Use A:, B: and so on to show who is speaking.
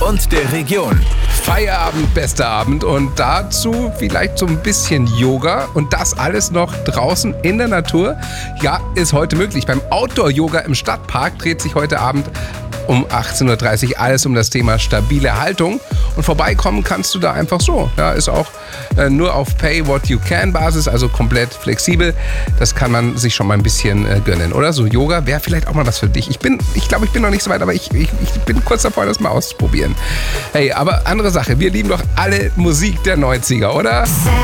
A: und der Region.
B: Feierabend, bester Abend und dazu vielleicht so ein bisschen Yoga und das alles noch draußen in der Natur. Ja, ist heute möglich. Beim Outdoor-Yoga im Stadtpark dreht sich heute Abend um 18.30 Uhr alles um das Thema stabile Haltung. Und vorbeikommen kannst du da einfach so. Ja, ist auch nur auf Pay-What-You-Can-Basis, also komplett flexibel. Das kann man sich schon mal ein bisschen gönnen, oder? So Yoga wäre vielleicht auch mal was für dich. Ich glaube, ich bin noch nicht so weit, aber ich bin kurz davor, das mal auszuprobieren. Hey, aber andere Sache, wir lieben doch alle Musik der 90er, oder?